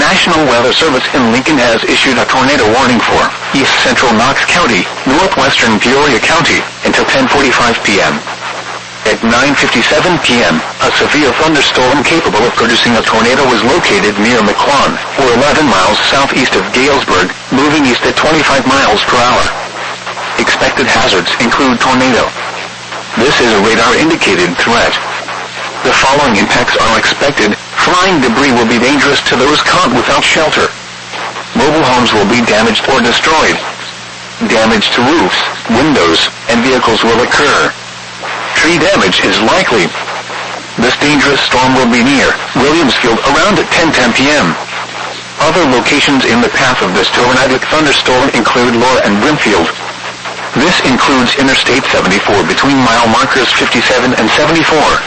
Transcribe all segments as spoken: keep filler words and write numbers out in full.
National Weather Service in Lincoln has issued a tornado warning for east central Knox County, northwestern Peoria County, until ten forty-five p.m. At nine fifty-seven p.m., a severe thunderstorm capable of producing a tornado was located near McQuan, or eleven miles southeast of Galesburg, moving east at twenty-five miles per hour. Expected hazards include tornado. This is a radar-indicated threat. The following impacts are expected. Flying debris will be dangerous to those caught without shelter. Mobile homes will be damaged or destroyed. Damage to roofs, windows, and vehicles will occur. Tree damage is likely. This dangerous storm will be near Williamsfield around at ten ten p.m. Other locations in the path of this tornadic thunderstorm include Laura and Brimfield. This includes Interstate seventy-four between mile markers fifty-seven and seventy-four.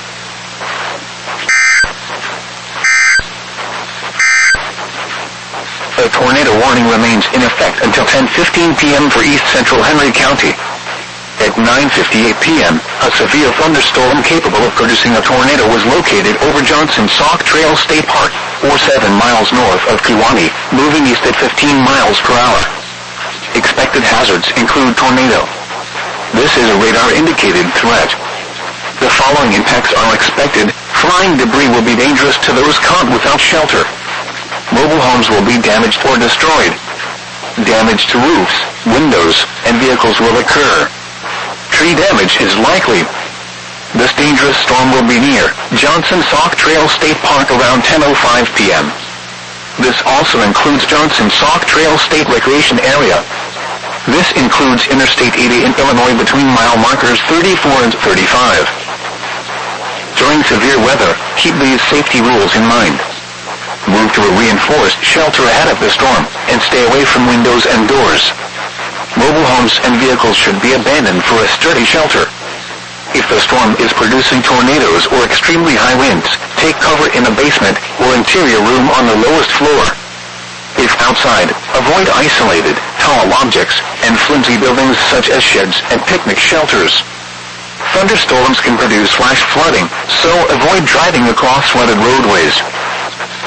A tornado warning remains in effect until ten fifteen p.m. for east central Henry County. At nine fifty-eight p.m., a severe thunderstorm capable of producing a tornado was located over Johnson Sauk Trail State Park, or seven miles north of Kewanee, moving east at fifteen miles per hour. Expected hazards include tornado. This is a radar-indicated threat. The following impacts are expected. Flying debris will be dangerous to those caught without shelter. Mobile homes will be damaged or destroyed. Damage to roofs, windows, and vehicles will occur. Tree damage is likely. This dangerous storm will be near Johnson Sauk Trail State Park around ten oh five p.m. This also includes Johnson Sauk Trail State Recreation Area. This includes Interstate eighty in Illinois between mile markers thirty-four and thirty-five. During severe weather, keep these safety rules in mind. Move to a reinforced shelter ahead of the storm, and stay away from windows and doors. Mobile homes and vehicles should be abandoned for a sturdy shelter. If the storm is producing tornadoes or extremely high winds, take cover in a basement or interior room on the lowest floor. If outside, avoid isolated, tall objects, and flimsy buildings such as sheds and picnic shelters. Thunderstorms can produce flash flooding, so avoid driving across flooded roadways.